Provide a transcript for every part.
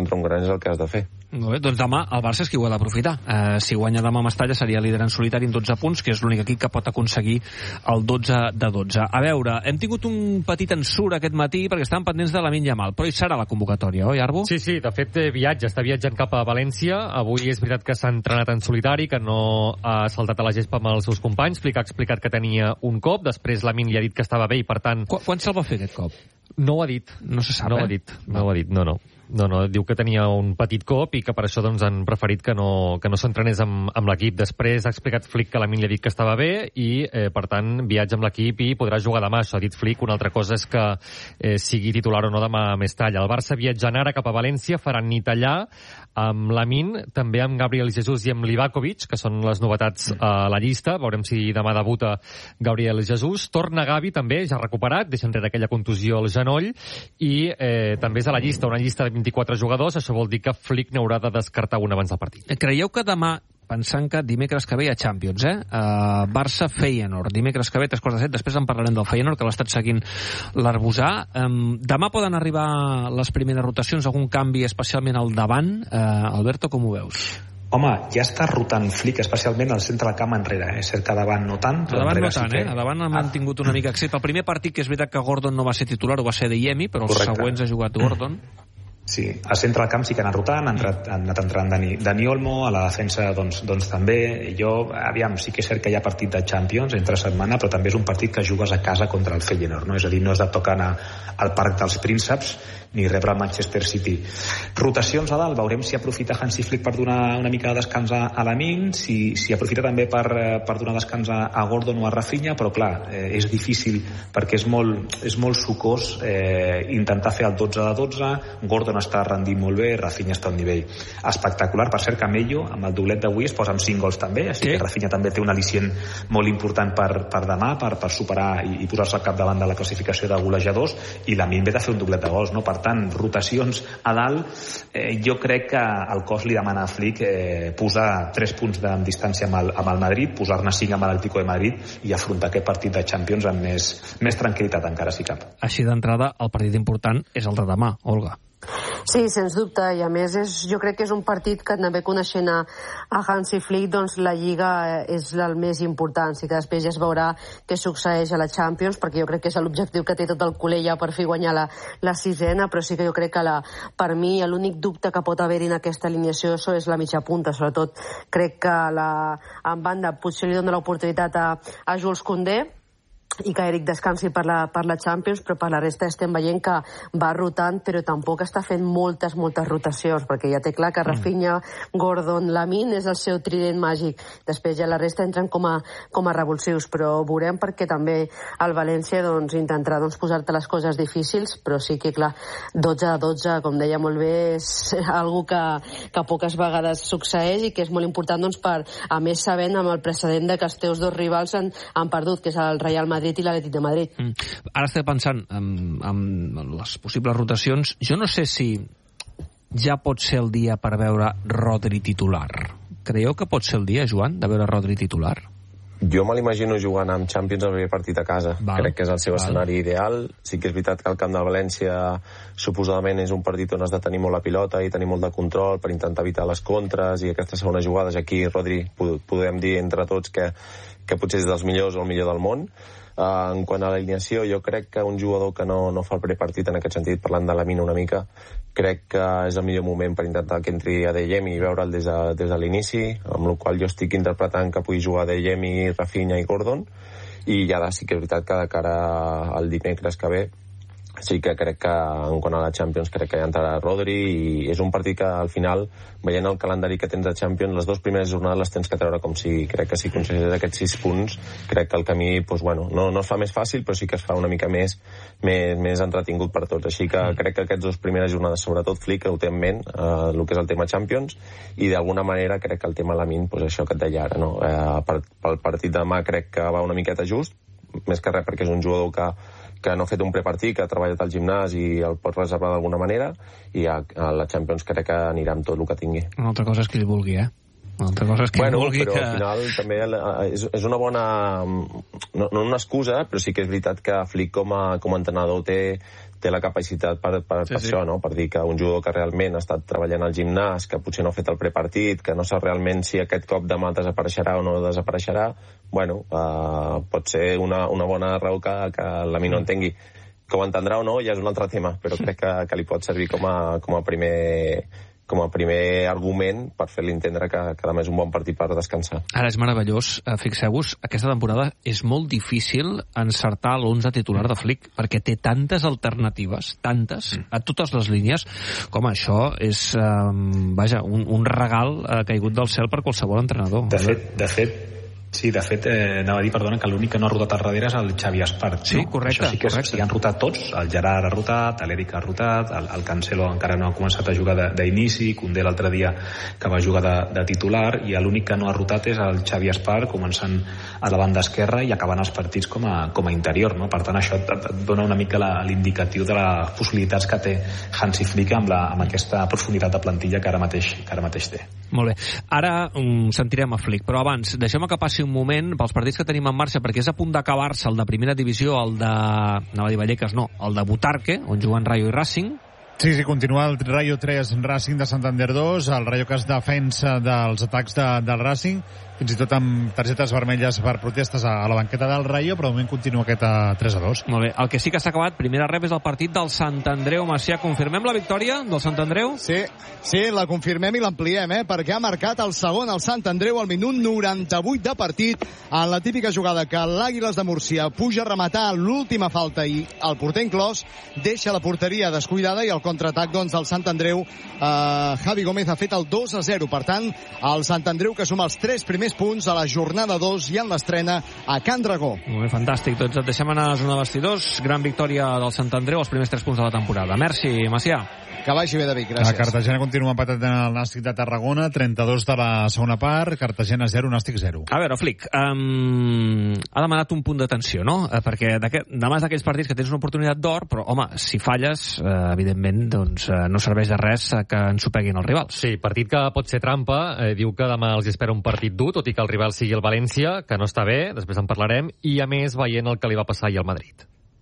contra un gran és el que has de fer. Molt bé, doncs demà el Barça és qui ho ha d'aprofitar. Si guanya demà Mestalla seria líder en solitari en 12 punts, que és l'únic equip que pot aconseguir el 12 de 12. A veure, hem tingut un petit ensurt aquest matí perquè estàvem pendents de Lamine Yamal, però hi serà la convocatòria, oi, Arbo? Sí, de fet està viatjant cap a València. Avui és veritat que s'ha entrenat en solitari, que no ha saltat a la gespa amb els seus companys. Flick ha explicat que tenia un cop, després Lamine li ha dit que estava bé i per tant... Quan se'l va fer aquest cop? No ho ha dit. No se sap, No ho ha dit, no, diu que tenia un petit cop i que per això doncs, han preferit que no s'entrenés amb l'equip. Després ha explicat Flick que Lamine li ha dit que estava bé i, per tant, viatja amb l'equip i podrà jugar demà. Això ha dit Flick. Una altra cosa és que sigui titular o no demà a Mestalla. El Barça viatjant ara cap a València, faran nit allà amb Lamine, també amb Gabriel Jesus i amb Livakovic, que són les novetats a la llista. Veurem si demà debuta Gabriel Jesus. Torna Gavi també, ja recuperat, deixa enrere aquella contusió al genoll, i també és a la llista, una llista de 24 jugadors. Això vol dir que Flick n'haurà de descartar un abans del partit. Creieu que demà, pensant que dimecres que ve hi ha Champions, Barça-Feyenoord, dimecres que ve, 3:15, després en parlarem del Feyenoord, que l'ha estat seguint l'Arbusà. Demà poden arribar les primeres rotacions, algun canvi especialment al davant. Alberto, com ho veus? Home, ja està rotant Flick, especialment al centre del camp enrere. És cert que davant no tant. A davant no tant, A davant han mantingut una mica accent. El primer partit, que és veritat que Gordon no va ser titular, ho va ser Adeyemi, però els següents ha jugat Gordon. Sí, al centre del camp sí que han anat rotant, han anat entrant Dani Olmo, a la defensa doncs també. Sí que és cert que hi ha partit de Champions entre setmana, però també és un partit que jugues a casa contra el Feyenoord, no? És a dir, no has de tocar anar al Parc dels Prínceps ni rebre el Manchester City. Rotacions a dalt, veurem si aprofita Hansi Flick per donar una mica de descans a Lamine, si aprofita també per donar descans a Gordon o a Rafinha, però clar, és difícil perquè és molt sucós intentar fer el 12 de 12. Gordon està rendint molt bé, Rafinha està a un nivell espectacular. Per cert, Camello, amb el doblet d'avui, es posa amb 5 gols també, així que Rafinha també té un al·licient molt important per demà, per superar i posar-se al capdavant de la classificació de golejadors, i Lamine ve de fer un doblet de gols, no? Per tant, rotacions a dalt. Jo crec que el cos li demana a Flick posar 3 punts de distància amb el Madrid, posar-ne 5 amb l'Atlético de Madrid i afrontar aquest partit de Champions amb més tranquil·litat, encara si cap. Així d'entrada, el partit important és el de demà, Olga. Sí, sens dubte, i a més jo crec que és un partit que també coneixent a Hansi Flick, doncs la Lliga és el més important, sí que després ja es veurà què succeeix a la Champions, perquè jo crec que és l'objectiu que té tot el culer ja per fi guanyar la sisena, però sí que jo crec que per mi l'únic dubte que pot haver-hi en aquesta alineació és la mitja punta. Sobretot crec que en banda potser li dona l'oportunitat a Jules Koundé i que Eric descansi per la Champions, però per la resta estem veient que va rotant, però tampoc està fent moltes rotacions, perquè ja té clar que Rafinha, Gordon, Lamine és el seu trident màgic. Després ja la resta entren com a revulsius, però veurem, perquè també el València intentarà posar-te les coses difícils, però sí que clar, 12 a 12, com deia molt bé, és algo que poques vegades succeeix i que és molt important a més sabent amb el precedent de que els teus dos rivals han perdut, que és el Real Madrid i l'Atlètic de Madrid. Ara estic pensant en les possibles rotacions. Jo no sé si ja pot ser el dia per veure Rodri titular. Creieu que pot ser el dia, Joan, de veure Rodri titular? Jo me l'imagino jugant amb Champions el primer partit a casa. Crec que és el seu escenari ideal. Sí que és veritat que el camp del València suposadament és un partit on has de tenir molt la pilota i tenir molt de control per intentar evitar les contres i aquestes segones jugades. Aquí Rodri podem dir entre tots que potser és dels millors o el millor del món. En quant a l'alineació, jo crec que un jugador que no fa el primer partit, en aquest sentit, parlant de Lamine una mica, crec que és el millor moment per intentar que entri Adeyemi i veure'l des de l'inici, amb el qual jo estic interpretant que pugui jugar Adeyemi, Rafinha i Gordon, i ja sí que és veritat que de cara al dimecres que ve sí que crec que en quant a la Champions crec que ja entrarà Rodri, i és un partit que al final, veient el calendari que tens de Champions, les dues primeres jornades les tens que treure com si, crec que si aconsegueixes aquests 6 punts, crec que el camí no es fa més fàcil, però sí que es fa una mica més entretingut per tots, així que crec que aquestes dues primeres jornades, sobretot Flick, ho té en ment, el que és el tema Champions, i d'alguna manera crec que el tema Lamine, això que et deia ara, no? Pel partit de demà crec que va una miqueta just, més que res perquè és un jugador que no ha fet un prepartit, que ha treballat al gimnàs i el pot reservar d'alguna manera, i a la Champions crec que anirà amb tot el que tingui. Una altra cosa és que li vulgui, Una altra cosa és que vulgui però al final també és una bona... No una excusa, però sí que és veritat que Flick com a entrenador té té la capacitat per això, no? Per dir que un jugador que realment ha estat treballant al gimnàs, que potser no ha fet el prepartit, que no sap realment si aquest cop demà desapareixerà o no desapareixerà, bueno, pot ser una bona raó que Lamine no entengui. Que ho entendrà o no ja és un altre tema, però crec que li pot servir com a primer argument per fer-li entendre que demà és un bon partit per descansar. Ara és meravellós, fixeu-vos, aquesta temporada és molt difícil encertar l'11 titular de Flick, perquè té tantes alternatives, tantes, a totes les línies, com això és, un regal caigut del cel per qualsevol entrenador. De fet, anava a dir, que l'únic que no ha rotat al darrere és el Xavi Espart. Sí, correcte. Això sí que sí, han rotat tots. El Gerard ha rotat, l'Eric ha rotat, el Cancelo encara no ha començat a jugar d'inici, Koundé l'altre dia que va jugar de titular, i l'únic que no ha rotat és el Xavi Espart, començant a la banda esquerra i acabant els partits com a interior, no? Per tant, això et dona una mica l'indicatiu de les possibilitats que té Hansi Flick amb aquesta profunditat de plantilla que ara mateix té. Molt bé. Ara sentirem a Flick, però abans, deixem que passi un moment pels partits que tenim en marxa, perquè és a punt d'acabar-se el de primera divisió, el de Butarque, on juguen Rayo i Racing. Sí, continua el Rayo 3, Racing de Santander 2, el Rayo que es defensa dels atacs del Racing, fins i tot amb targetes vermelles per protestes a la banqueta del Rayo, però de moment continua aquest 3-2. Molt bé, el que sí que s'ha acabat, primera rep, és el partit del Sant Andreu. Macià, confirmem la victòria del Sant Andreu? Sí, la confirmem i l'ampliem, perquè ha marcat el segon el Sant Andreu al minut 98 de partit, en la típica jugada que l'Àguiles de Múrcia puja a rematar l'última falta i el porter inclòs deixa la porteria descuidada, i el contraatac del Sant Andreu, Javi Gómez ha fet el 2-0. Per tant, el Sant Andreu que suma els 3 primers punts a la jornada 2 i en l'estrena a Can Dragó. Molt bé, fantàstic. Doncs et deixem anar a la zona de vestidors. Gran victòria del Sant Andreu, els primers 3 punts de la temporada. Merci, Macià. Que vagi bé, David, gràcies. La Cartagena continua empatat en el Nàstic de Tarragona, 32 de la segona part, Cartagena 0, Nàstic 0. A veure, Flick, ha demanat un punt d'atenció, no? Perquè demà és d'aquells partits que tens una oportunitat d'or, però, home, si falles, evidentment, doncs no serveix de res que ensopeguin els rivals. Sí, partit que pot ser trampa. Diu que demà els espera un partit dur, tot i que el rival sigui el València, que no està bé, després en parlarem, i a més veient el que li va passar ahir al Madrid.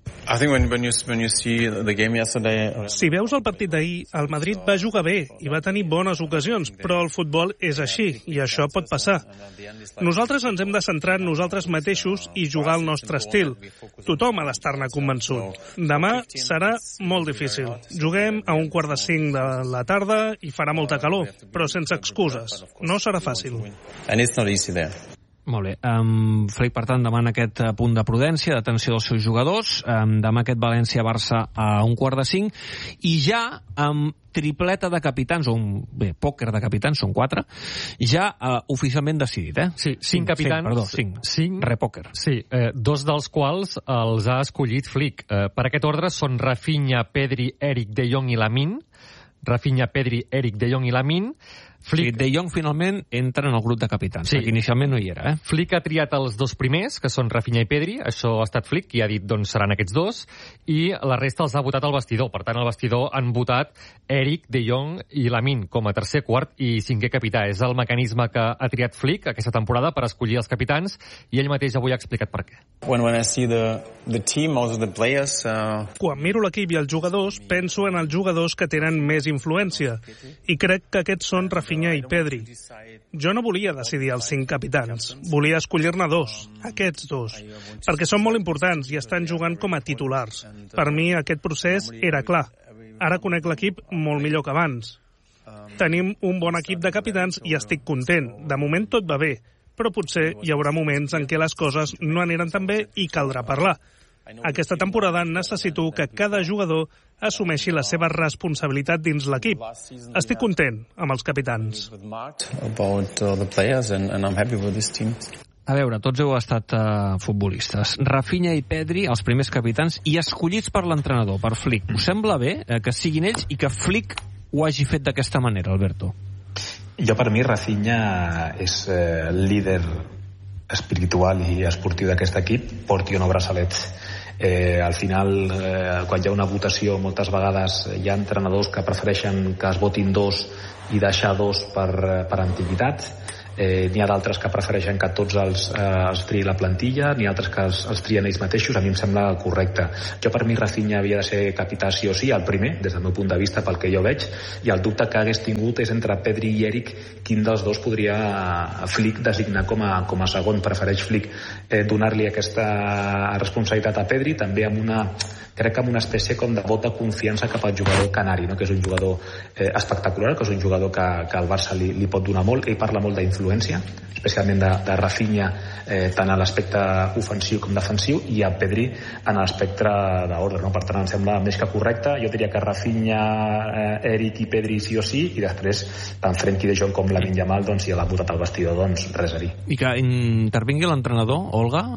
Si veus el partit d'ahir, el Madrid va jugar bé i va tenir bones ocasions, però el futbol és així, i això pot passar. Nosaltres ens hem de centrar en nosaltres mateixos i jugar al nostre estil. Tothom ha d'estar-ne convençut. Demà serà molt difícil. Juguem a 4:45 de la tarda i farà molta calor, però sense excuses. No serà fàcil. Molt bé. Flick, per tant, demana aquest punt de prudència, d'atenció dels seus jugadors. Demà aquest València-Barça a 4:45. I ja amb tripleta de capitans, pòquer de capitans, són 4, ja oficialment decidit, Sí, 5 capitans. 5. Repòquer. Sí, 2 dels quals els ha escollit Flick. Per aquest ordre són Rafinha, Pedri, Eric, De Jong i Lamine. Rafinha, Pedri, Eric, De Jong i Lamine. Flick, De Jong finalment entra en el grup de capitans, sí. Perquè inicialment no hi era. Flick ha triat els 2 primers, que són Rafinha i Pedri, això ha estat Flick, qui ha dit doncs seran aquests 2, i la resta els ha votat al vestidor. Per tant, al vestidor han votat Eric, De Jong i Lamine com a tercer, quart i 5è capità. És el mecanisme que ha triat Flick aquesta temporada per escollir els capitans, i ell mateix avui ha explicat per què. Quan miro l'equip i els jugadors, penso en els jugadors que tenen més influència, i crec que aquests són Rafinha i Pedri. Jo no volia decidir els 5 capitans, volia escollir-ne 2, aquests 2, perquè són molt importants i estan jugant com a titulars. Per mi aquest procés era clar. Ara conec l'equip molt millor que abans. Tenim un bon equip de capitans i estic content. De moment tot va bé, però potser hi haurà moments en què les coses no aniran tan bé i caldrà parlar. Aquesta temporada necessito que cada jugador assumeixi la seva responsabilitat dins l'equip. Estic content amb els capitans. A veure, tots heu estat futbolistes. Rafinha i Pedri, els primers capitans, i escollits per l'entrenador, per Flick. Us sembla bé que siguin ells i que Flick ho hagi fet d'aquesta manera, Alberto? Jo, per mi, Rafinha és el líder espiritual i esportiu d'aquest equip, porti o no braçalet. Al final, quan hi ha una votació, moltes vegades hi ha entrenadors que prefereixen que es votin 2 i deixar 2 per antiguitat. N'hi ha d'altres que prefereixen que tots els triï la plantilla, n'hi ha altres que els trien ells mateixos. A mi em sembla correcte. Jo, per mi, Rafinha havia de ser capità sí o sí, el primer, des del meu punt de vista, pel que jo veig, i el dubte que hagués tingut és entre Pedri i Eric, quin dels dos podria Flick designar com a segon. Prefereix Flick donar-li aquesta responsabilitat a Pedri, també crec que amb una espècie com de vot de confiança cap al jugador canari, no? Que és un jugador espectacular, que és un jugador que al Barça li pot donar molt. Ell parla molt d'influència, especialment de Rafinha, tant a l'aspecte ofensiu com defensiu, i a Pedri en l'aspecte d'ordre, no? Per tant, em sembla més que correcte. Jo diria que Rafinha, Eric i Pedri sí o sí, i després tant Frenkie de Jong com Lamine Yamal, doncs, si l'ha botat al vestidor, doncs res a dir. I que intervingui l'entrenador, Olga,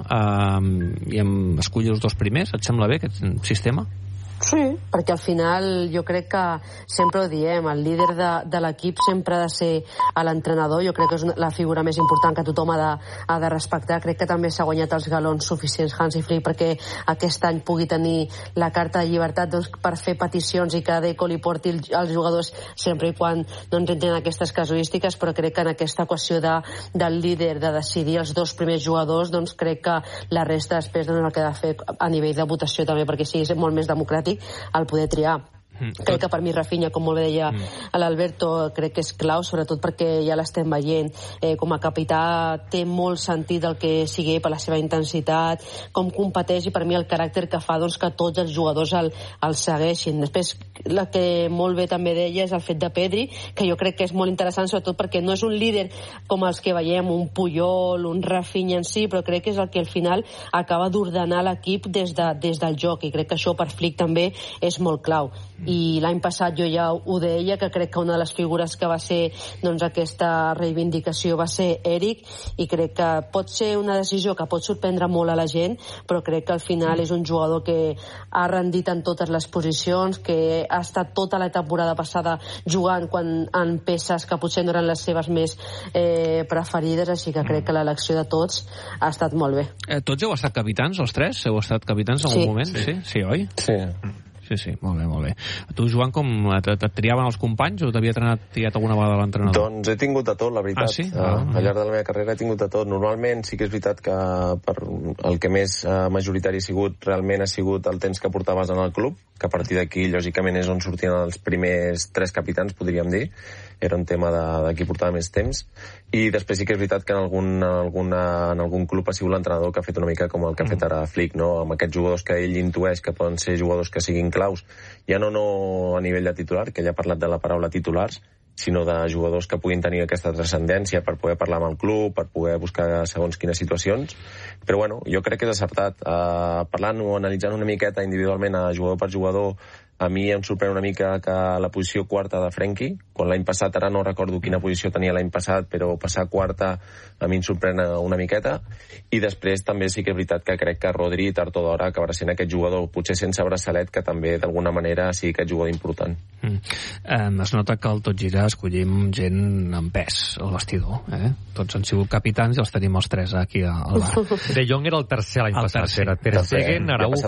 i escollir els dos primers, et sembla bé aquest sistema? Sí, perquè al final jo crec que sempre ho diem, el líder de l'equip sempre ha de ser l'entrenador. Jo crec que és la figura més important que tothom ha de respectar. Crec que també s'ha guanyat els galons suficients Hansi Flick perquè aquest any pugui tenir la carta de llibertat, doncs, per fer peticions i que Deco li porti als jugadors sempre i quan doncs, entenen aquestes casuístiques, però crec que en aquesta equació del líder de decidir els dos primers jugadors, doncs crec que la resta després doncs, el que ha de fer a nivell de votació també, perquè sí, és molt més democràtic al poder triar. Crec que per mi Rafinha, com molt bé deia l'Alberto, crec que és clau, sobretot perquè ja l'estem veient. Com a capità té molt sentit el que sigui per la seva intensitat, com competeix, i per mi el caràcter que fa doncs, que tots els jugadors el segueixin. Després, la que molt bé també deia és el fet de Pedri, que jo crec que és molt interessant, sobretot perquè no és un líder com els que veiem, un Puyol, un Rafinha en si, però crec que és el que al final acaba d'ordenar l'equip des del joc, i crec que això per Flick també és molt clau. I l'any passat jo ja ho deia, que crec que una de les figures que va ser doncs, aquesta reivindicació va ser Eric, i crec que pot ser una decisió que pot sorprendre molt a la gent, però crec que al final és un jugador que ha rendit en totes les posicions, que ha estat tota la temporada passada jugant en peces que potser no eren les seves més preferides, així que crec que l'elecció de tots ha estat molt bé. Tots heu estat capitans, els tres? Heu estat capitans en algun moment? Sí, oi? Sí. Sí, molt bé. Tu, Joan, com et triaven els companys o t'havia triat alguna vegada l'entrenador? Doncs he tingut de tot, la veritat. Ah, sí? Al llarg de la meva carrera he tingut de tot. Normalment sí que és veritat que el que més majoritari ha sigut el temps que portaves en el club, que a partir d'aquí, lògicament, és on sortien els primers 3 capitans, podríem dir. Era un tema de qui portava més temps. I després sí que és veritat que en algun club ha sigut l'entrenador que ha fet una mica com el que ha fet ara Flick, no? Amb aquests jugadors que ell intueix que poden ser jugadors que siguin claus, ja no a nivell de titular, que ella ha parlat de la paraula titulars, sinó de jugadors que puguin tenir aquesta transcendència per poder parlar amb el club, per poder buscar segons quines situacions. Però bueno, jo crec que és acertat. Parlant o analitzant una miqueta individualment a jugador per jugador, a mi em sorprèn una mica que la posició quarta de Frenkie, quan l'any passat, ara no recordo quina posició tenia l'any passat, però passar quarta a mi em sorprèn una miqueta. I després també sí que és veritat que crec que Rodri tard o d'hora acabarà sent aquest jugador, potser sense braçalet, que també d'alguna manera sigui aquest jugador important. Es nota que al Tot Gira escollim gent amb pes al vestidor, Tots han sigut capitans i els tenim els 3 aquí al bar. De Jong era el tercer l'any passat, era Ter Stegen,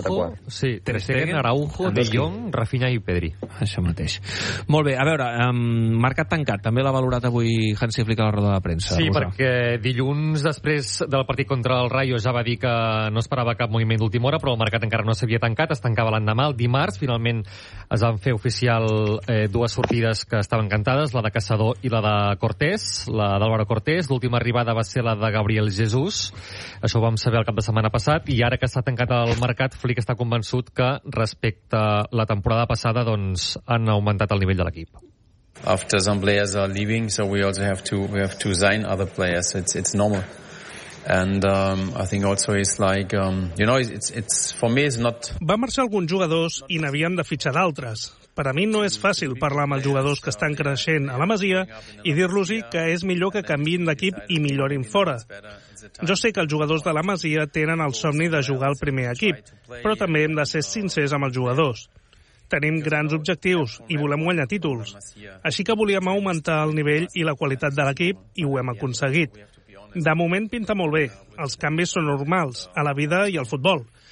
Araujo, De Jong, Rafinha i Pedri. Això mateix. Molt bé, a veure, mercat tancat, també l'ha valorat avui Hansi Flick a la roda de premsa. Sí, perquè dilluns, després del partit contra el Rayo, ja va dir que no esperava cap moviment d'última hora, però el mercat encara no s'havia tancat, es tancava l'endemà, el dimarts. Finalment es van fer oficial 2 sortides que estaven cantades, la de Caçador i la de Cortés, la d'Álvaro Cortés. L'última arribada va ser la de Gabriel Jesús. Això ho vam saber el cap de setmana passat, i ara que s'ha tancat el mercat, Flick està convençut que respecte a la temporada passada doncs han augmentat el nivell de l'equip. After some players are leaving, so we also have to sign other players. It's normal. And I think also it's like it's for me it's not. Va marxar alguns jugadors i n'havien de fitxar d'altres. Per a mi no és fàcil parlar amb els jugadors que estan creixent a la Masia i dir-los-hi que és millor que canviïn d'equip i millorin fora. Jo sé que els jugadors de la Masia tenen el somni de jugar al primer equip, però també hem de ser sincers amb els jugadors. Tenim grans objectius i volem guanyar títols. Així que volíem augmentar el nivell i la qualitat de l'equip i ho hem aconseguit. De moment pinta molt bé. Els canvis són normals a la vida i al futbol.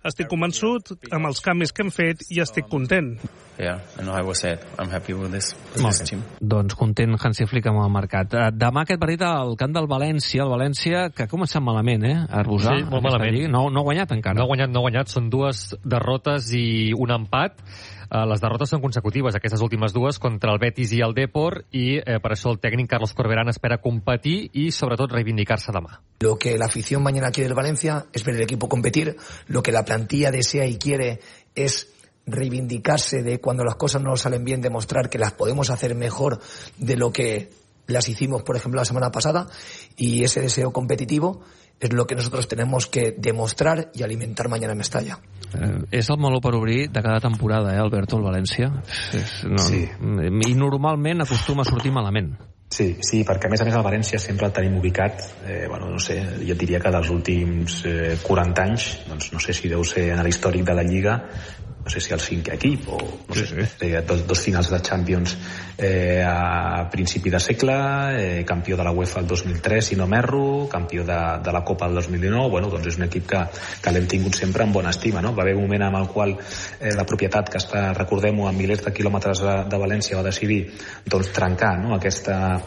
Estic convençut amb els canvis que hem fet i estic content. Yeah, and I was said, I'm happy with this team. Doncs content Hansi Flick amb el mercat. Demà aquest partit al camp del València, el València que ha començat malament, Arbusà? Sí, molt malament. No ha guanyat encara. No ha guanyat, són 2 derrotes i un empat. Les derrotes són consecutives, aquestes últimes 2 contra el Betis i el Depor, i per això el tècnic Carlos Corberán espera competir i sobretot reivindicar-se demà. Lo que la afición mañana quiere del Valencia es ver el equipo competir, lo que la plantilla desea y quiere es reivindicarse de cuando las cosas no salen bien, demostrar que las podemos hacer mejor de lo que las hicimos, por ejemplo, la semana pasada, y ese deseo competitivo es lo que nosotros tenemos que demostrar y alimentar mañana en Mestalla. És el meló per obrir de cada temporada, Alberto, el València? Sí. I normalment acostuma a sortir malament. Sí, perquè a més el València sempre el tenim ubicat, no sé, jo diria que dels últims 40 anys, doncs no sé si deu ser en l'històric de la Lliga, no sé si el 5è equip o no sé, dos finals de Champions a principi de segle, campió de la UEFA el 2003 si no m'erro, campió de la Copa el 2019. Doncs és un equip que l'hem tingut sempre en bona estima, no? Va haver un moment amb el qual la propietat, que està, recordem-ho, a milers de quilòmetres de València, va decidir doncs trencar, no? Aquesta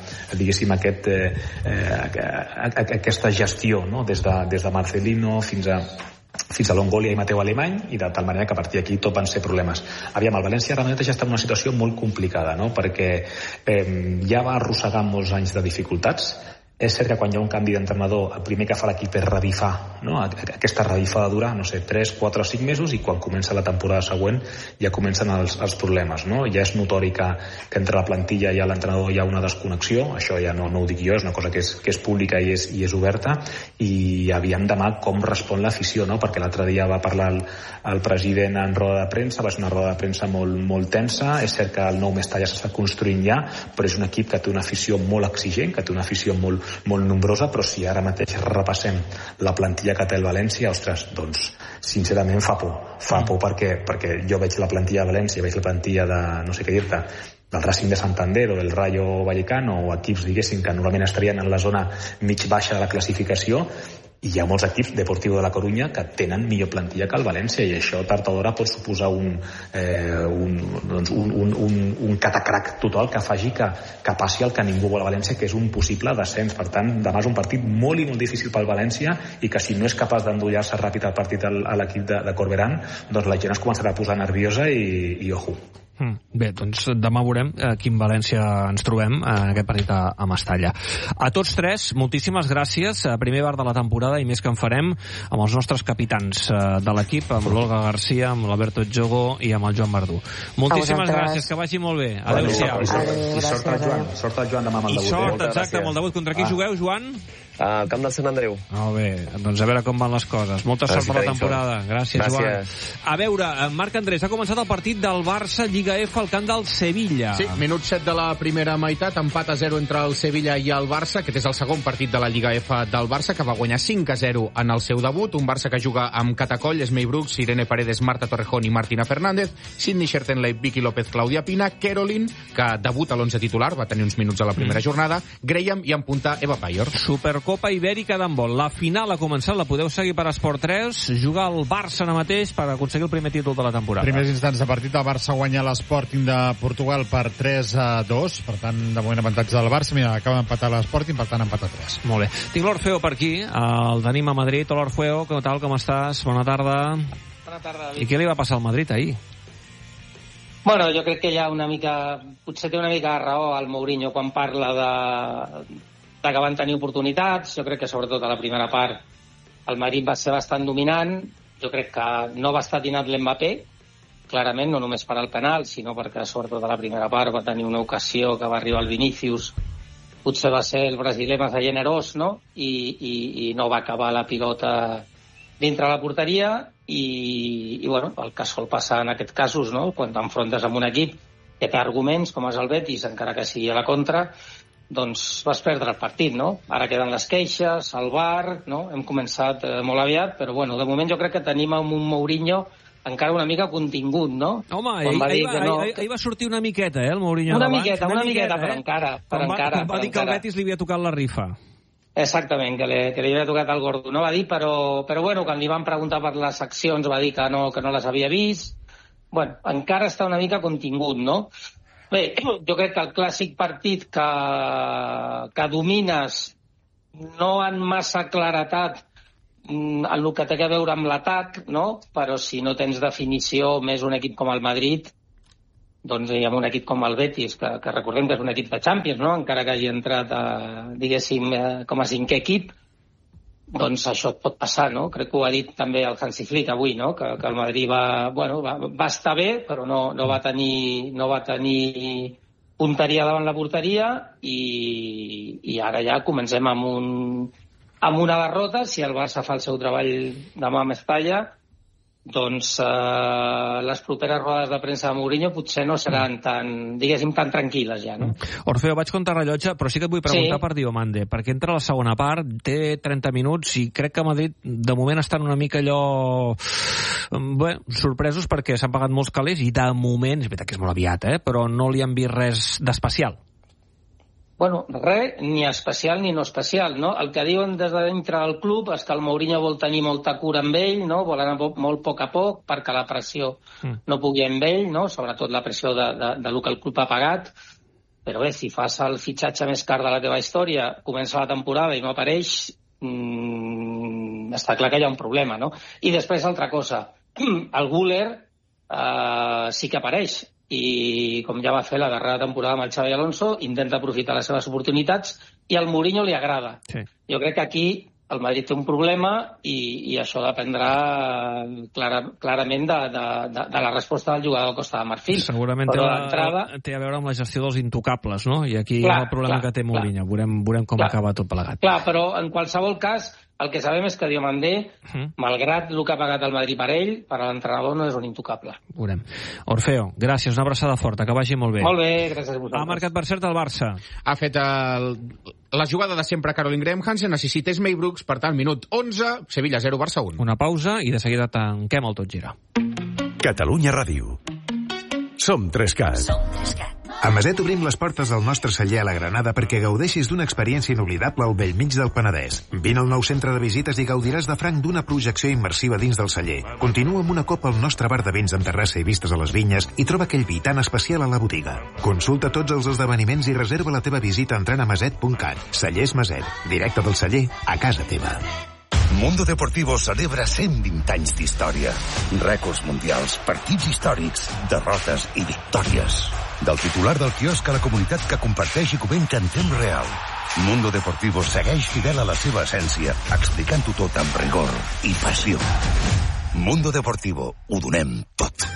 gestió, no? Des de Marcelino fins a Longolia i Mateu Alemany, i de tal manera que a partir d'aquí tot van ser problemes. Aviam, el València realment ja està en una situació molt complicada, no? Perquè ja va arrossegar molts anys de dificultats. És cert que quan hi ha un canvi d'entrenador, el primer que fa l'equip és revifar, no? Aquesta revifada dura, no sé, 3, 4 o 5 mesos, i quan comença la temporada següent ja comencen els problemes, no? Ja és notori que entre la plantilla i l'entrenador hi ha una desconnexió, això ja no ho dic jo, és una cosa que és pública i és oberta, i aviam demà com respon l'afició, no? Perquè l'altre dia va parlar el president en roda de premsa, va ser una roda de premsa molt tensa. És cert que el nou Mestalla s'està construint ja, però és un equip que té una afició molt exigent, que té una afició molt nombrosa, però si ara mateix repassem la plantilla que té el València, ostres, doncs sincerament fa por perquè jo veig la plantilla de València, veig la plantilla de, no sé què dir-te, del Racing de Santander o del Rayo Vallecano, o equips, diguéssim, que normalment estarien en la zona mig-baixa de la classificació, i hi ha molts equips, Deportivo de la Corunya, que tenen millor plantilla que el València, i això tard o d'hora pot suposar un catacrac total que faci que passi el que ningú vol a València, que és un possible descens. Per tant, demà és un partit molt i molt difícil pel València, i que si no és capaç d'endollar-se ràpid el partit a l'equip de Corberán, doncs la gent es començarà a posar nerviosa i ojo. Bé, doncs demà veurem quin València ens trobem en aquest partit a Mestalla. A tots tres, moltíssimes gràcies. Primer bar de la temporada, i més que en farem amb els nostres capitans de l'equip, amb l'Olga Garcia, amb l'Alberto Etxogo i amb el Joan Verdú. Moltíssimes gràcies, que vagi molt bé. Adéu-siau. I sort al Joan demà amb el debut. I sort, exacte, amb el debut. Contra qui jugueu, Joan? Al camp del Sant Andreu. Molt bé, doncs a veure com van les coses. Molta sort per la temporada. Gràcies, Joan. A veure, Marc Andrés, ha començat el partit del Barça Lliga F al camp del Sevilla. Sí, minut 7 de la primera meitat, empat a 0 entre el Sevilla i el Barça. Aquest és el segon partit de la Lliga F del Barça, que va guanyar 5-0 en el seu debut. Un Barça que juga amb Catacoll, Esmei Brooks, Irene Paredes, Marta Torrejón i Martina Fernández, Sidney Schertenleib, Vicky López, Clàudia Pina, Caroline, que debuta a l'11 titular, va tenir uns minuts a la primera jornada, Graham, i en punta Eva Payor. Supercopa Ibèrica d'handbol. La final ha començat, la podeu seguir per Esport 3. Juga el Barça ara mateix per aconseguir el primer títol de la temporada. Primers instants de partit, el Barça guanya l'Sporting de Portugal per 3-2. Per tant, de moment avantatge del Barça. Mira, acaba d'empatar l'Sporting, per tant, empat a 3. Molt bé. Tinc l'Orfeo per aquí, el tenim a Madrid. Hola, Orfeo, què tal, com estàs? Bona tarda. Bona tarda, David. I què li va passar al Madrid ahir? Bueno, jo crec que hi ha una mica... Potser té una mica de raó al Mourinho quan parla de que van tenir oportunitats. Jo crec que sobretot a la primera part el Madrid va ser bastant dominant. Jo crec que no va estar dinat l'Mbappé, clarament, no només per al penal, sinó perquè sobretot a la primera part va tenir una ocasió que va arribar al Vinícius. Potser va ser el brasiler massa generós, no? I no va acabar la pilota dintre la porteria, i bueno, el que sol passar en aquests casos, no? Quan t'enfrontes amb un equip que té arguments, com és el Betis, encara que sigui a la contra, doncs vas perdre el partit, no? Ara queden les queixes, el VAR, no? Hem començat molt aviat, però bueno, de moment jo crec que tenim un Mourinho encara una mica contingut, no? Home, ahir va sortir una miqueta, el Mourinho. Una miqueta, però encara. Quan va dir que el Betis li havia tocat la rifa. Exactament, que li havia tocat el gordo, no va dir, però bueno, quan li van preguntar per les accions va dir que no les havia vist. Bueno, encara està una mica contingut, no? Bé, jo crec que el clàssic partit que domines no en massa claretat en el que té a veure amb l'atac, no? Però si no tens definició, més un equip com el Madrid, doncs hi ha un equip com el Betis, que recordem que és un equip de Champions, no? Encara que hagi entrat, diguéssim, com a 5è equip, doncs això et pot passar, no? Crec que ho ha dit també el Hansi Flick avui, no? Que el Madrid va estar bé, però no va tenir punteria davant la porteria i ara ja comencem amb una derrota. Si el Barça fa el seu treball demà a Mestalla, doncs les properes rodes de premsa de Mourinho potser no seran tan tranquil·les ja, no? Orfeo, vaig comptar rellotge, però sí que et vull preguntar per Diomande, perquè entra a la segona part, té 30 minuts i crec que Madrid de moment estan una mica allò sorpresos perquè s'han pagat molts calés i de moment, és veritat que és molt aviat, però no li han vist res d'especial. Bueno, res, ni especial ni no especial, no? El que diuen des de dintre del club és que el Mourinho vol tenir molta cura amb ell, no? Vol anar molt a poc perquè la pressió no pugui amb ell, no? Sobretot la pressió de lo que el club ha pagat. Però bé, si fas el fitxatge més car de la teva història, comença la temporada i no apareix, està clar que hi ha un problema, no? I després, altra cosa, el Güler sí que apareix, i com ja va fer la darrera temporada amb el Xabi Alonso, intenta aprofitar les seves oportunitats i al Mourinho li agrada. Sí. Jo crec que aquí el Madrid té un problema i això dependrà clarament de la resposta del jugador de Costa de Marfil. Segurament té a veure amb la gestió dels intocables, no? I aquí és el problema que té Mourinho. Veurem com acaba tot plegat. Clar, però en qualsevol cas, el que sabem és que Diomandé, malgrat el que ha pagat el Madrid per ell, per a l'entrenador no és un intocable. Veurem. Orfeo, gràcies, una abraçada forta, que vagi molt bé. Molt bé, gràcies a vosaltres. Ha marcat per cert el Barça. Ha fet la jugada de sempre Caroline Graham Hansen, necessités May Brooks, per tant, minut 11, Sevilla 0, Barça 1. Una pausa i de seguida tanquem el Tot Gira. Catalunya Ràdio. Som 3CAT. A Maset obrim les portes del nostre celler a la Granada perquè gaudeixis d'una experiència inoblidable al bellmig del Penedès. Vine al nou centre de visites i gaudiràs de franc d'una projecció immersiva dins del celler. Continua amb una copa al nostre bar de vins amb terrassa i vistes a les vinyes i troba aquell vi tan especial a la botiga. Consulta tots els esdeveniments i reserva la teva visita entrant a maset.cat. Cellers Maset, directe del celler a casa teva. Mundo Deportivo celebra 120 anys d'història. Rècords mundials, partits històrics, derrotes i victòries. Del titular del quiosc a la comunitat que comparteix i comenta en temps real. Mundo Deportivo segueix fidel a la seva essència, explicant-ho tot amb rigor i passió. Mundo Deportivo, ho donem tot.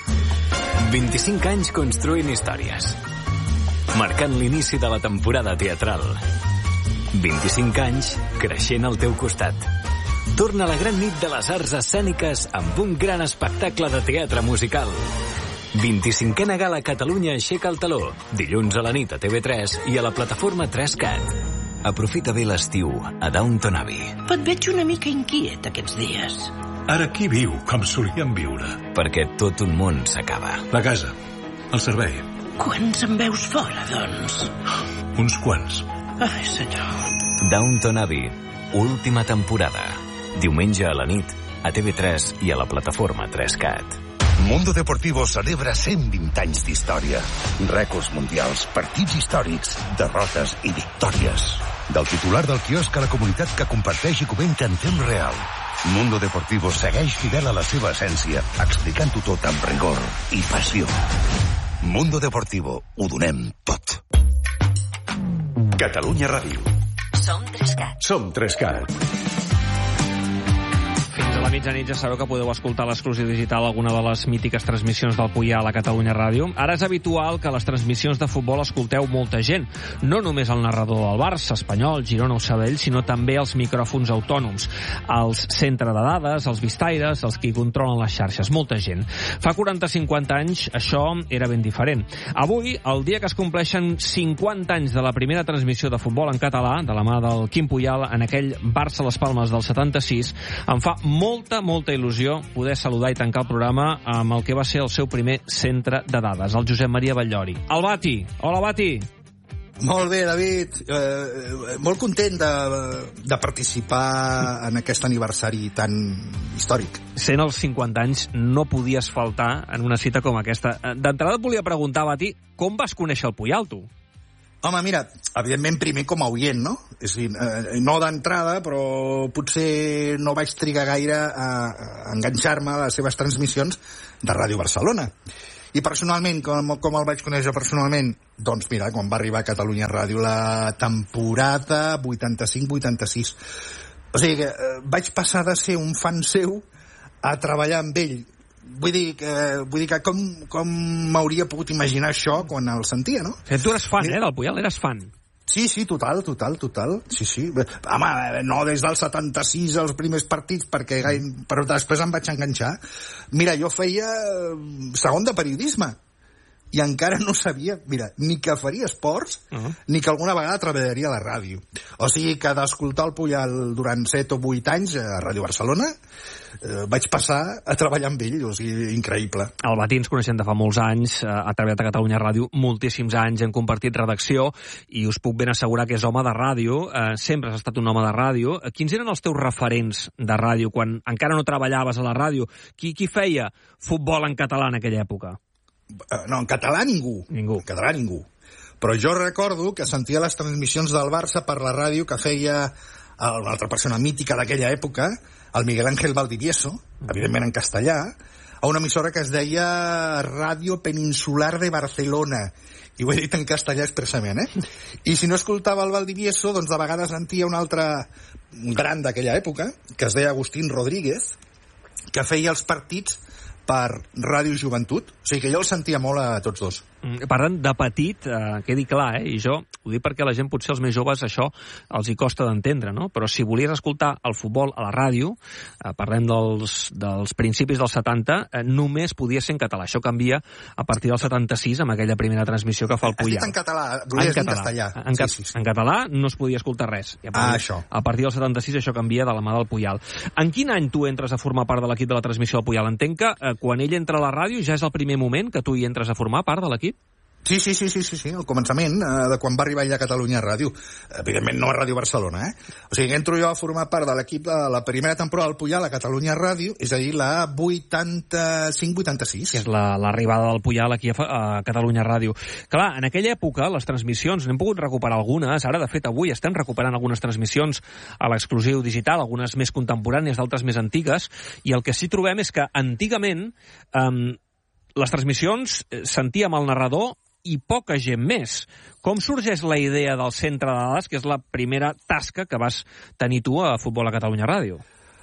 25 anys construint històries. Marcant l'inici de la temporada teatral. 25 anys creixent al teu costat. Torna a la gran nit de les arts escèniques amb un gran espectacle de teatre musical. 25a Gala Catalunya aixeca el taló. Dilluns a la nit a TV3 i a la plataforma 3CAT. Aprofita bé l'estiu a Downton Abbey. Et veig una mica inquiet aquests dies. Ara qui viu com solíem viure? Perquè tot un món s'acaba. La casa, el servei. Quants en veus fora, doncs? Uns quants. Ai, senyor. Downton Abbey, última temporada. Diumenge a la nit, a TV3 i a la plataforma 3CAT. Mundo Deportivo celebra 120 anys d'història. Rècords mundials, partits històrics, derrotes i victòries. Del titular del quiosc a la comunitat que comparteix i comenta en temps real. Mundo Deportivo segueix fidel a la seva essència, explicant-ho tot amb rigor i passió. Mundo Deportivo, ho donem tot. Catalunya Ràdio. Som 3CAT. Som 3CAT. Fins a la mitjanit ja sabeu que podeu escoltar l'exclusiu digital alguna de les mítiques transmissions del Puyà a la Catalunya Ràdio. Ara és habitual que a les transmissions de futbol escolteu molta gent. No només el narrador del Barça, Espanyol, Girona o Sabadell, sinó també els micròfons autònoms, els centre de dades, els vistaires, els qui controlen les xarxes. Molta gent. Fa 40-50 anys això era ben diferent. Avui, el dia que es compleixen 50 anys de la primera transmissió de futbol en català, de la mà del Quim Puyal, en aquell Barça-Les Palmes del 76, em fa molta il·lusió poder saludar i tancar el programa amb el que va ser el seu primer centre de dades, el Josep Maria Batllori. El Bati! Hola, Bati! Molt bé, David. Molt content de participar en aquest aniversari tan històric. Sent els 50 anys, no podies faltar en una cita com aquesta. D'entrada et volia preguntar, Bati, com vas conèixer el Puyal, tu? Home, mira, evidentment primer com a oient, no? És a dir, no d'entrada, però potser no vaig trigar gaire a enganxar-me a les seves transmissions de Ràdio Barcelona. I personalment, com el vaig conèixer personalment? Doncs mira, quan va arribar a Catalunya Ràdio la temporada 85-86. O sigui que vaig passar de ser un fan seu a treballar amb ell. Vull dir que com m'hauria pogut imaginar això quan el sentia, no? Tu eres fan, del Puyal, eres fan. Sí, total. Sí. Home, no des del 76 als primers partits, però després em vaig enganxar. Mira, jo feia segon de periodisme i encara no sabia, ni que faria esports, ni que alguna vegada treballaria a la ràdio. O sigui que d'escoltar el Puyal durant 7 o 8 anys a Ràdio Barcelona vaig passar a treballar amb ell, o sigui, increïble. El Bati ens coneixem de fa molts anys, ha treballat a Catalunya Ràdio moltíssims anys, hem compartit redacció i us puc ben assegurar que és home de ràdio, sempre has estat un home de ràdio. Quins eren els teus referents de ràdio quan encara no treballaves a la ràdio? Qui feia futbol en català en aquella època? No, en català ningú. En català ningú. Però jo recordo que sentia les transmissions del Barça per la ràdio que feia una altra persona mítica d'aquella època, el Miguel Ángel Valdivieso, evidentment en castellà, a una emissora que es deia Ràdio Peninsular de Barcelona. I ho he dit en castellà expressament, I si no escoltava el Valdivieso, doncs de vegades sentia un altre gran d'aquella època, que es deia Agustín Rodríguez, que feia els partits per Ràdio Joventut. O sigui que jo el sentia molt a tots dos. Parlant de petit, quedi clar, i jo ho dic perquè la gent, potser els més joves, això els hi costa d'entendre, no? Però si volies escoltar el futbol a la ràdio, parlem dels principis dels 70, només podia ser en català. Això canvia a partir del 76, amb aquella primera transmissió que fa el Puyal. Has dit en català, volies dir en castellà. En català no es podia escoltar res. Això. A partir del 76 això canvia de la mà del Puyal. En quin any tu entres a formar part de l'equip de la transmissió del Puyal? Entenc que quan ell entra a la ràdio ja és el primer moment que tu hi entres a formar part de l'equip? Sí, al començament, de quan va arribar ella a Catalunya Ràdio. Evidentment no a Ràdio Barcelona, O sigui, entro jo a formar part de l'equip de la primera temporada del Puyal a Catalunya Ràdio, és a dir, la 85-86. Que és l'arribada del Puyal aquí a Catalunya Ràdio. Clar, en aquella època, les transmissions, n'hem pogut recuperar algunes, ara, de fet, avui estem recuperant algunes transmissions a l'exclusiu digital, algunes més contemporànies, d'altres més antigues, i el que sí trobem és que, antigament, les transmissions sentíem el narrador i poca gent més. Com sorgeix la idea del centre de dades, que és la primera tasca que vas tenir tu a Futbol a Catalunya Ràdio?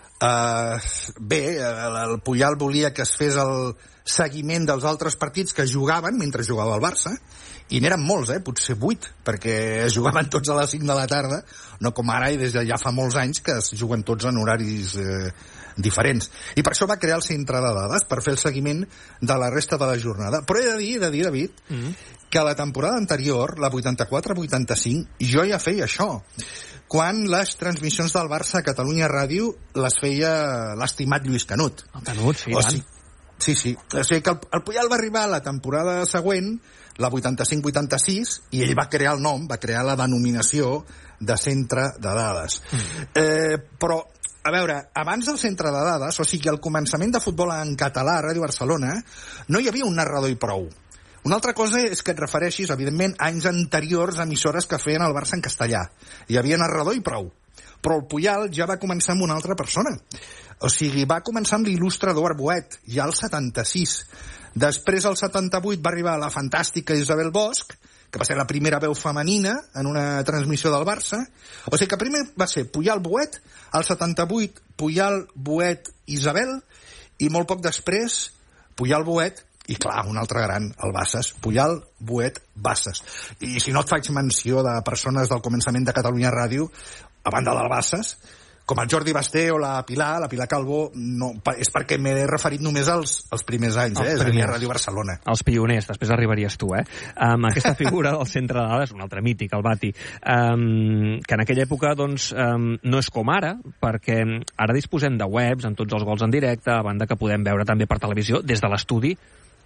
Bé, el Puyal volia que es fes el seguiment dels altres partits que jugaven mentre jugava el Barça, i n'eren molts, potser 8, perquè es jugaven tots a les 5 de la tarda, no com ara i des de ja fa molts anys que es juguen tots en horaris diferents. I per això va crear el centre de dades, per fer el seguiment de la resta de la jornada. Però he de dir, David, que a la temporada anterior, la 84-85, jo ja feia això. Quan les transmissions del Barça a Catalunya Ràdio les feia l'estimat Lluís Canut. El Canut, sí, Sí. O sigui que el Puyal va arribar a la temporada següent, la 85-86, i ell va crear el nom, va crear la denominació de centre de dades. Però, a veure, abans del centre de dades, o sigui, al començament de futbol en català a Ràdio Barcelona, no hi havia un narrador i prou. Una altra cosa és que et refereixis, evidentment, a anys anteriors a emissores que feien el Barça en castellà. Hi havia narrador i prou. Però el Puyal ja va començar amb una altra persona. O sigui, va començar amb l'il·lustre Eduard Boet, ja al 76. Després, al 78, va arribar la fantàstica Isabel Bosch, que va ser la primera veu femenina en una transmissió del Barça. O sigui que primer va ser Puyal Boet, al 78 Puyal Boet Isabel, i molt poc després Puyal Boet, i clar, un altre gran, el Bassas, Puyal Boet Bassas. I si no et faig menció de persones del començament de Catalunya Ràdio, a banda del Bassas, com el Jordi Basté o la Pilar Calvo, no, és perquè m'he referit només als primers anys, és a dir, a Ràdio Barcelona. Els pioners, després arribaries tu, Amb aquesta figura del centre de dades, un altre mític, el Bati, que en aquella època, doncs, no és com ara, perquè ara disposem de webs amb tots els gols en directe, a banda que podem veure també per televisió, des de l'estudi,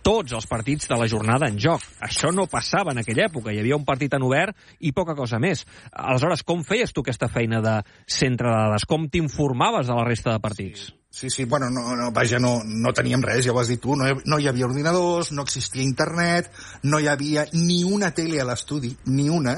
tots els partits de la jornada en joc. Això no passava en aquella època. Hi havia un partit en obert i poca cosa més. Aleshores, com feies tu aquesta feina de centre de dades? Com t'informaves de la resta de partits? Sí, bueno, no teníem res, ja ho has dit tu, no hi havia ordinadors, no existia internet, no hi havia ni una tele a l'estudi, ni una.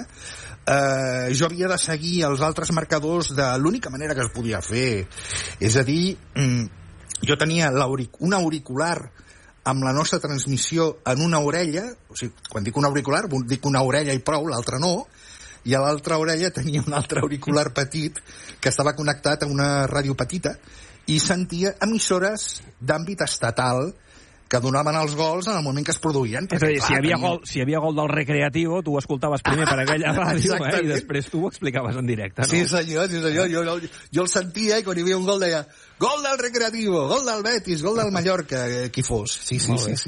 Jo havia de seguir els altres marcadors de l'única manera que es podia fer. És a dir, jo tenia un auricular amb la nostra transmissió en una orella, o sigui, quan dic un auricular, dic una orella i prou, l'altra no, i a l'altra orella tenia un altre auricular petit que estava connectat a una ràdio petita i sentia emissores d'àmbit estatal que donaven els gols en el moment que es produïen. És a dir, si hi havia gol del Recreativo, tu ho escoltaves primer per aquella ràdio, i després tu ho explicaves en directe, no? Sí, senyor. Jo el sentia i quan hi havia un gol deia gol del Recreativo, gol del Betis, gol del Mallorca, qui fos. Sí.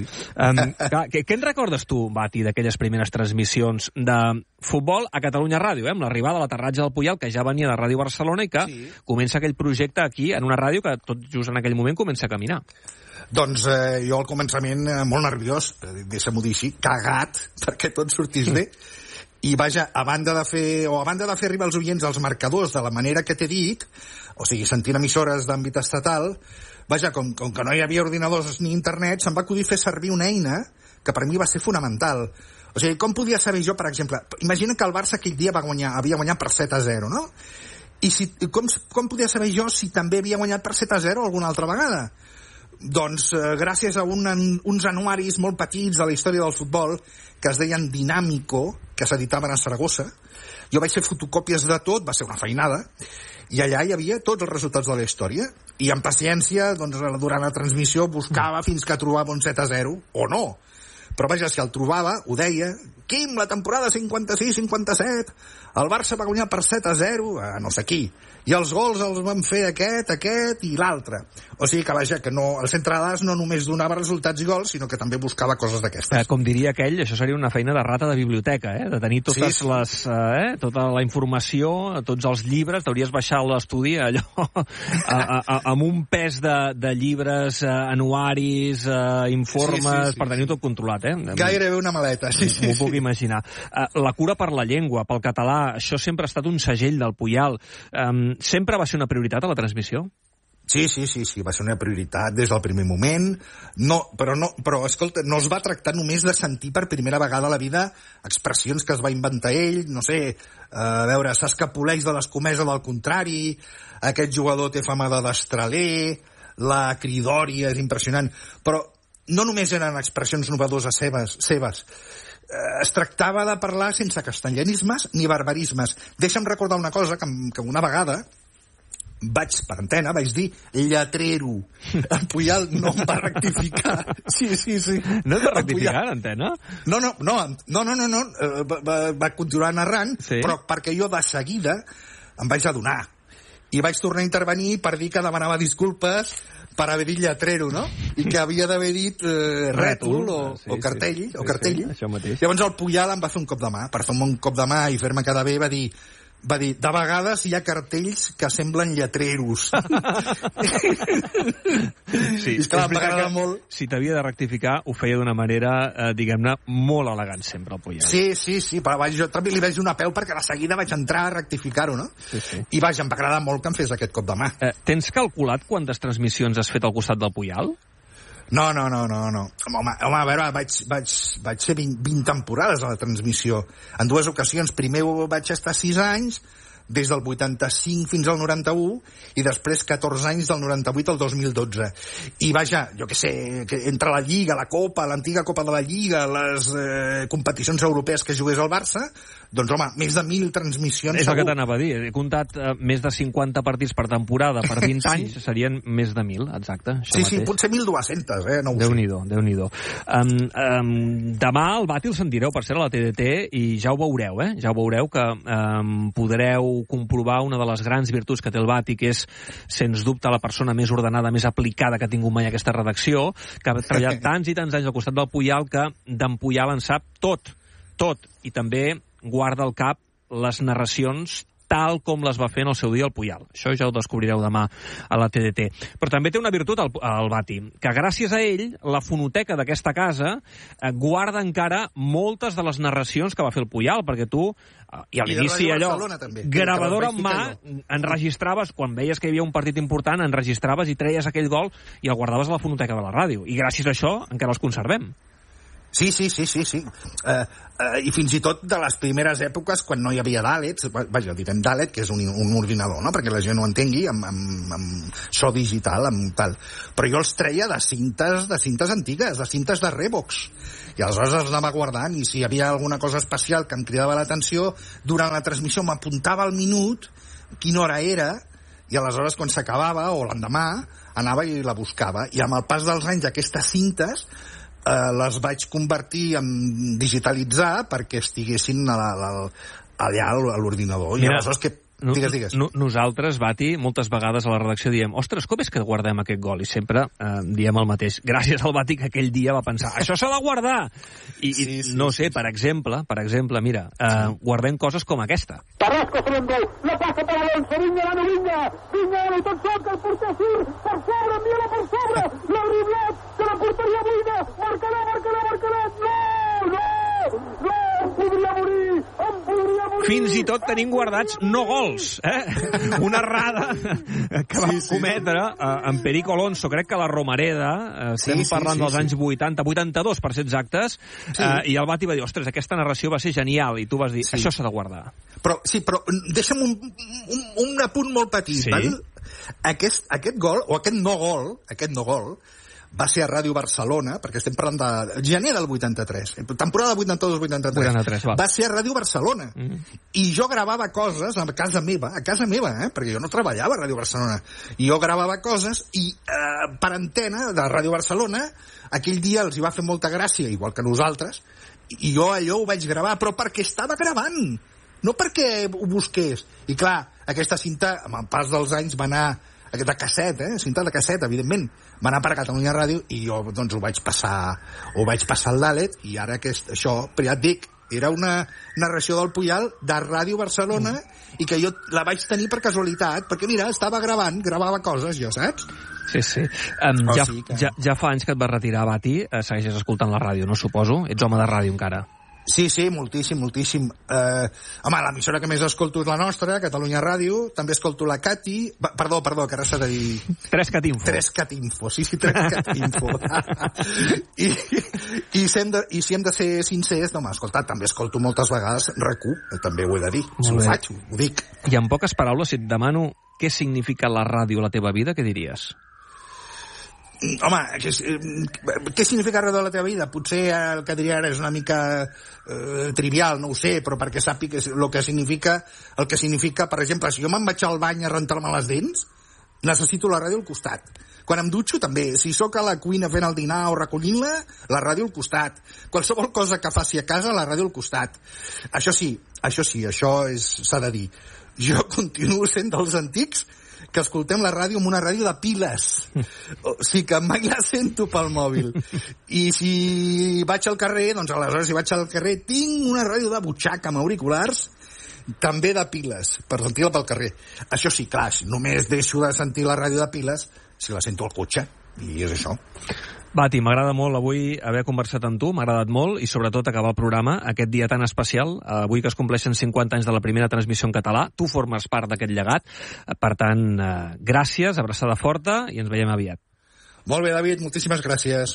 Què en recordes tu, Bati, d'aquelles primeres transmissions de futbol a Catalunya Ràdio, amb l'arribada a l'aterratge del Puyal, que ja venia de Ràdio Barcelona i que comença aquell projecte aquí, en una ràdio que tot just en aquell moment comença a caminar? Doncs jo al començament molt nerviós, deixa'm-ho dir així, cagat, perquè tot sortís bé. I vaja, a banda de fer arribar als oients els marcadors de la manera que t'he dit, o sigui, sentint emissores d'àmbit estatal, vaja, com que no hi havia ordinadors ni internet, se'm va acudir fer servir una eina que per mi va ser fonamental. O sigui, com podia saber jo, per exemple, imagina que el Barça aquell dia havia guanyat per 7-0, no? I com podia saber jo si també havia guanyat per 7-0 alguna altra vegada? Doncs gràcies a uns anuaris molt petits de la història del futbol que es deien Dinàmico, que s'editaven a Saragossa. Jo vaig fer fotocòpies de tot, va ser una feinada, i allà hi havia tots els resultats de la història. I amb paciència, doncs, durant la transmissió buscava fins que trobava un 7-0, o no. Però vaja, si el trobava, ho deia, Quim, la temporada 56-57, el Barça va guanyar per 7-0 a no sé qui, i els gols els van fer aquest i l'altre. O sigui que, vaja, que el centre de dades no només donava resultats i gols, sinó que també buscava coses d'aquestes. Com diria aquell, això seria una feina de rata de biblioteca, de tenir tota la informació, tots els llibres, t'hauries baixar a l'estudi allò amb un pes de llibres, anuaris, informes, per tenir-ho tot controlat. Gairebé una maleta, sí. M'ho puc imaginar. La cura per la llengua, pel català, això sempre ha estat un segell del Puyal. Sempre va ser una prioritat a la transmissió? Sí, va ser una prioritat des del primer moment, però escolta, no es va tractar només de sentir per primera vegada a la vida expressions que es va inventar ell, no sé, a veure, s'escapoleix de l'escomesa del contrari, aquest jugador té fama de destraler, la cridòria és impressionant, però no només eren expressions novedoses seves. Es tractava de parlar sense castellanismes ni barbarismes. Deixa'm recordar una cosa, que una vegada per antena vaig dir lletrero. En Puyal no em va rectificar. Sí. No et va rectificar en antena? No. Va continuar narrant, però perquè jo de seguida em vaig adonar. I vaig tornar a intervenir per dir que demanava disculpes per haver dit lletrero, no? I que havia d'haver dit rètol o cartell. Això mateix. Llavors el Puyal em va fer un cop de mà. Per fer-me un cop de mà i fer-me quedar bé va dir de vegades hi ha cartells que semblen lletreros. Sí, és veritat que si t'havia de rectificar ho feia d'una manera, diguem-ne, molt elegant sempre el Puyal. Sí, però jo també li vaig donar peu perquè de seguida vaig entrar a rectificar-ho, no? Sí. I vaja, em va agradar molt que em fes aquest cop de mà. Tens calculat quantes transmissions has fet al costat del Puyal? No. Home, a veure, vaig ser 20 temporades a la transmissió. En 2 ocasions. Primer vaig estar 6 anys, des del 85 fins al 91, i després 14 anys del 98 al 2012. I vaja, jo què sé, que entre la Lliga, la Copa, l'antiga Copa de la Lliga, les competicions europees que jugués al Barça, doncs home, més de 1.000 transmissions segur. És el que t'anava a dir, he comptat més de 50 partits per temporada per 20 anys, serien més de 1.000, exacte. Sí, potser 1.200, no ho sé. Déu-n'hi-do. Demà el Bati el sentireu, per ser a la TDT, i ja ho veureu, ja ho veureu que podreu comprovar una de les grans virtuts que té el Bati, que és, sens dubte, la persona més ordenada, més aplicada que ha tingut mai aquesta redacció, que ha treballat tants i tants anys al costat del Puyal, que d'en Puyal en sap tot, i també guarda al cap les narracions tal com les va fer en el seu dia el Puyal. Això ja ho descobrireu demà a la TDT. Però també té una virtut el Bati, que gràcies a ell la fonoteca d'aquesta casa guarda encara moltes de les narracions que va fer el Puyal, perquè tu, i a l'inici allò, gravadora en mà, enregistraves, quan veies que hi havia un partit important, enregistraves i treies aquell gol i el guardaves a la fonoteca de la ràdio. I gràcies a això encara els conservem. Sí. I fins i tot de les primeres èpoques, quan no hi havia d'àlets, vaja, direm d'àlet, que és un ordinador, no?, perquè la gent ho entengui, amb so digital, amb tal. Però jo els treia de cintes antigues, de cintes de Revox. I aleshores els anava guardant, i si hi havia alguna cosa especial que em cridava l'atenció, durant la transmissió m'apuntava al minut, quina hora era, i aleshores quan s'acabava, o l'endemà, anava i la buscava. I amb el pas dels anys aquestes cintes les vaig convertir en digitalitzar perquè estiguessin allà a l'ordinador. I aleshores que... Digues. Nosaltres, Bati, moltes vegades a la redacció diem, ostres, com és que guardem aquest gol? I sempre diem el mateix. Gràcies al Bati que aquell dia va pensar, això s'ha de guardar! I no sé, per exemple, mira, guardem coses com aquesta. Carrasco se l'endeu, la passa per Alonso, Vinya, i tot sol, que el porter surt, per sobre, envia-la per sobre, l'ha driblat, que la porteria buida, marcarà, no, em podria morir. Fins i tot tenim guardats no gols, una errada que va cometre en Perico Alonso, crec que la Romareda, estem parlant dels anys 80, 82 per ser exactes, i el Bati va dir, ostres, aquesta narració va ser genial, i tu vas dir, això s'ha de guardar. Però deixa'm un apunt molt petit, val? Aquest gol, o aquest no gol, va ser a Ràdio Barcelona, perquè estem parlant de gener del 83, temporada 82-83, va ser a Ràdio Barcelona. I jo gravava coses a casa meva, perquè jo no treballava a Ràdio Barcelona, i jo gravava coses i per antena de Ràdio Barcelona, aquell dia els hi va fer molta gràcia, igual que nosaltres, i jo allò ho vaig gravar, però perquè estava gravant, no perquè ho busqués. I clar, aquesta cinta, amb el pas dels anys, va anar de casset, cinta de casset, evidentment, va anar per a Catalunya Ràdio i jo doncs ho vaig passar al Dalet, i ara això, però ja et dic, era una narració del Puyal de Ràdio Barcelona i que jo la vaig tenir per casualitat, perquè mira, gravava coses jo, saps? Sí. Ja fa anys que et vas retirar, Bati, segueixes escoltant la ràdio, no suposo? Ets home de ràdio encara. Sí, moltíssim. Home, l'emissora que més escolto és la nostra, Catalunya Ràdio. També escolto la Cati. Perdó, que ara s'ha de dir... 3CatInfo. Sí, 3CatInfo. I si hem de ser sincers, no m'ha escoltat. També escolto moltes vegades RAC1, també ho he de dir. Si ho faig, ho dic. I en poques paraules, si et demano què significa la ràdio a la teva vida, què diries? Home, què significa la ràdio a la teva vida? Potser el que diria ara és una mica trivial, no ho sé, però perquè sàpiga el que significa, per exemple, si jo me'n vaig al bany a rentar-me les dents, necessito la ràdio al costat. Quan em dutxo, també. Si sóc a la cuina fent el dinar o recollint-la, la ràdio al costat. Qualsevol cosa que faci a casa, la ràdio al costat. Això s'ha de dir. Jo continuo sent dels antics que escoltem la ràdio amb una ràdio de piles. O sigui que mai la sento pel mòbil. I si vaig al carrer, doncs aleshores si vaig al carrer tinc una ràdio de butxaca amb auriculars, també de piles, per sentir-la pel carrer. Això sí, clar, només deixo de sentir la ràdio de piles si la sento al cotxe, i és això. Bati, m'agrada molt avui haver conversat amb tu, m'ha agradat molt, i sobretot acabar el programa aquest dia tan especial, avui que es compleixen 50 anys de la primera transmissió en català. Tu formes part d'aquest llegat, per tant, gràcies, abraçada forta, i ens veiem aviat. Molt bé, David, moltíssimes gràcies.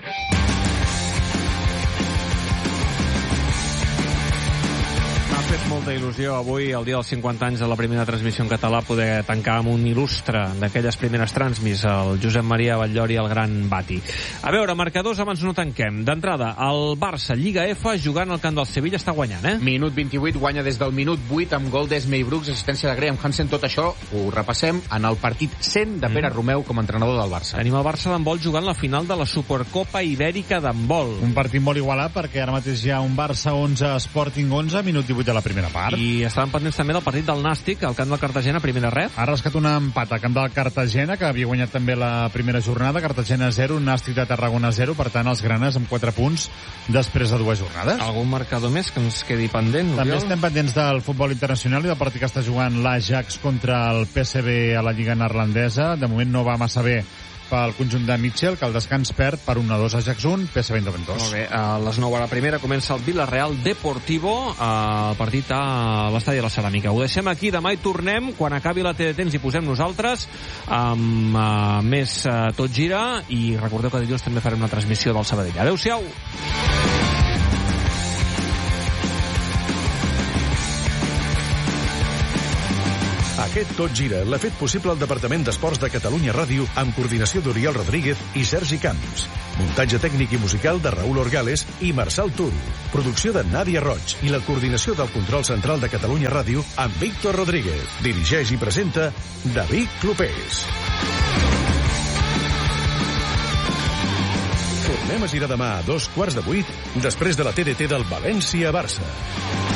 M'ha fet molta il·lusió avui, el dia dels 50 anys de la primera transmissió en català, poder tancar amb un il·lustre d'aquelles primeres transmis, el Josep Maria Batllori, el gran Bati. A veure, marcadors abans no tanquem. D'entrada, el Barça, Lliga F, jugant al camp del Sevilla, està guanyant, Minut 28, guanya des del minut 8 amb gol d'Esmei Brooks, assistència de Graham Hansen. Tot això ho repassem en el partit 100 de Pere Romeu com a entrenador del Barça. Tenim el Barça d'handbol jugant la final de la Supercopa Ibèrica d'handbol. Un partit molt igualat perquè ara mateix hi ha un Barça 11, Sporting 11, minut 18 de la primera primera part. I estaven pendents també del partit del Nàstic, al camp del Cartagena, primera ref. Ha rascat un empat al camp del Cartagena, que havia guanyat també la primera jornada. Cartagena 0, Nàstic de Tarragona 0. Per tant, els granes amb 4 punts després de 2 jornades. Algun marcador més que ens quedi pendent, Oriol? També estem pendents del futbol internacional i del partit que està jugant l'Ajax contra el PSV a la Lliga Neerlandesa. De moment no va massa bé pel conjunt de Mitchell, que al descans perd per 1-2, Ajax 1, PSV Eindhoven 2. Molt bé, a les 9 a la primera comença el Villarreal Deportivo, el partit a l'estadi de la Ceràmica. Ho deixem aquí, demà hi tornem, quan acabi la TDT ens hi posem nosaltres, amb més Tot Gira, i recordeu que dilluns també farem una transmissió del Sabadell. Adéu-siau! Aquest Tot Gira l'ha fet possible el Departament d'Esports de Catalunya Ràdio amb coordinació d'Oriol Rodríguez i Sergi Camps. Muntatge tècnic i musical de Raül Orgales i Marçal Tur. Producció de Nàdia Roig i la coordinació del control central de Catalunya Ràdio amb Víctor Rodríguez. Dirigeix i presenta David Clopés. Tornem a girar demà a 7:15 després de la TDT del València-Barça.